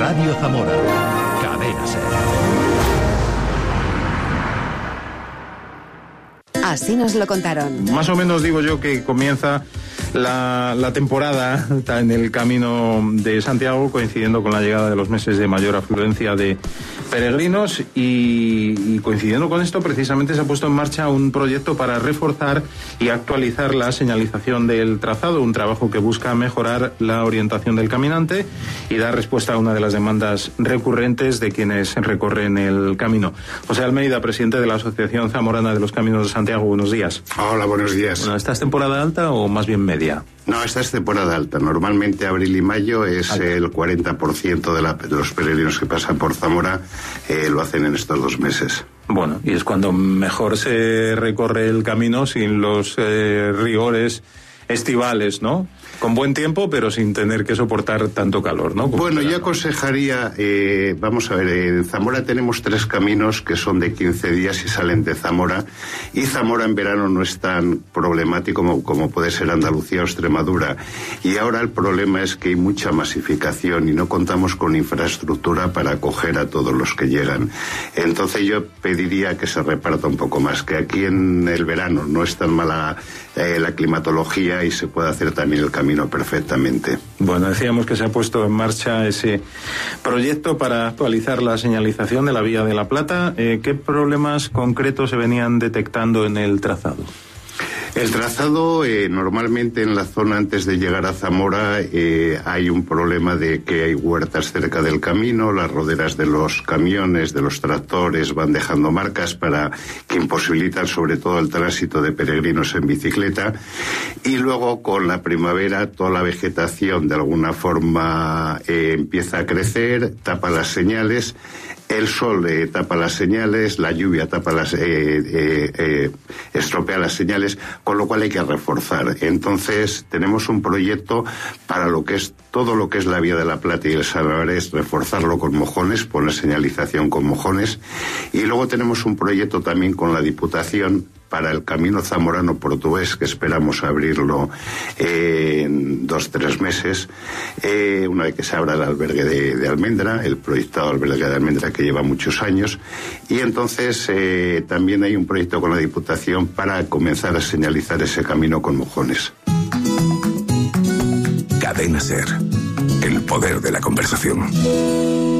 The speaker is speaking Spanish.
Radio Zamora. Cadena SER. Así nos lo contaron. Más o menos digo yo que comienza la temporada en el Camino de Santiago, coincidiendo con la llegada de los meses de mayor afluencia de peregrinos, y coincidiendo con esto precisamente se ha puesto en marcha un proyecto para reforzar y actualizar la señalización del trazado, un trabajo que busca mejorar la orientación del caminante y dar respuesta a una de las demandas recurrentes de quienes recorren el camino. José Almeida, presidente de la Asociación Zamorana de los Caminos de Santiago, buenos días. Hola, buenos días. Bueno, ¿esta es temporada alta o más bien media? No, esta es temporada alta. Normalmente abril y mayo es alta. El 40% de los peregrinos que pasan por Zamora lo hacen en estos 2 meses. Bueno, y es cuando mejor se recorre el camino sin los rigores estivales, ¿no? Con buen tiempo, pero sin tener que soportar tanto calor, ¿no? Bueno, yo aconsejaría, vamos a ver, en Zamora tenemos 3 caminos que son de 15 días y salen de Zamora, y Zamora en verano no es tan problemático como puede ser Andalucía o Extremadura, y ahora el problema es que hay mucha masificación y no contamos con infraestructura para acoger a todos los que llegan. Entonces yo pediría que se reparta un poco más, que aquí en el verano no es tan mala la climatología y se puede hacer también el camino perfectamente. Bueno, decíamos que se ha puesto en marcha ese proyecto para actualizar la señalización de la Vía de la Plata. ¿Qué problemas concretos se venían detectando en el trazado? El trazado, normalmente en la zona antes de llegar a Zamora hay un problema de que hay huertas cerca del camino, las roderas de los camiones, de los tractores van dejando marcas que imposibilitan sobre todo el tránsito de peregrinos en bicicleta, y luego con la primavera toda la vegetación de alguna forma empieza a crecer, tapa las señales. El sol tapa las señales, la lluvia estropea las señales, con lo cual hay que reforzar. Entonces tenemos un proyecto para lo que es todo lo que es la Vía de la Plata y el Salvares, reforzarlo con mojones, poner señalización con mojones, y luego tenemos un proyecto también con la Diputación para el camino zamorano-portugués, que esperamos abrirlo en 2-3 meses, una vez que se abra el albergue de Almendra, el proyectado albergue de Almendra, que lleva muchos años, y entonces también hay un proyecto con la Diputación para comenzar a señalizar ese camino con mojones. Cadena SER, el poder de la conversación.